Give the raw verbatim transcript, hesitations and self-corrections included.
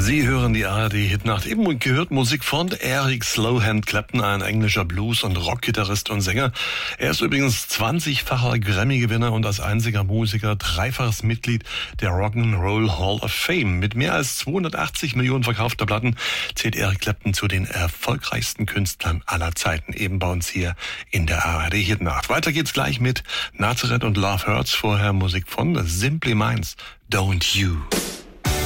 Sie hören die A R D-Hitnacht. Eben gehört Musik von Eric Slowhand Clapton, ein englischer Blues- und Rockgitarrist und Sänger. Er ist übrigens zwanzigfacher Grammy-Gewinner und als einziger Musiker dreifaches Mitglied der Rock'n'Roll Hall of Fame. Mit mehr als zweihundertachtzig Millionen verkaufter Platten zählt Eric Clapton zu den erfolgreichsten Künstlern aller Zeiten. Eben bei uns hier in der A R D-Hitnacht. Weiter geht's gleich mit Nazareth und Love Hurts. Vorher Musik von Simply Minds, Don't You.